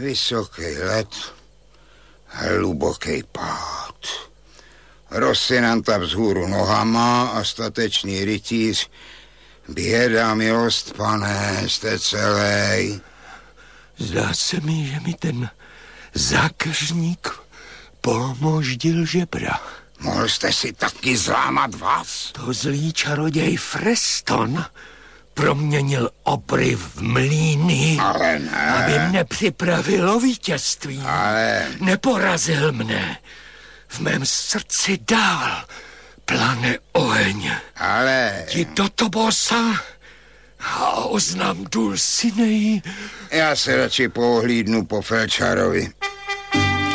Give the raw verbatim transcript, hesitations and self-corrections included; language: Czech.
Vysoký let, hluboký pád. Rosinanta vzhůru nohama a statečný rytíř. Běda, milost, pane, jste celej. Zdá se mi, že mi ten zákeřník polmoždil žebra. Mohl jste si taky zlámat vás? To zlý čaroděj Freston proměnil obry v mlýny, ale ne. Aby mne připravil o vítězství. Ale... Neporazil mne. V mém srdci dál plane oheň. Ale... Ti do Tobosa a oznam Dulcinei. Já se radši pohlídnu po felčarovi.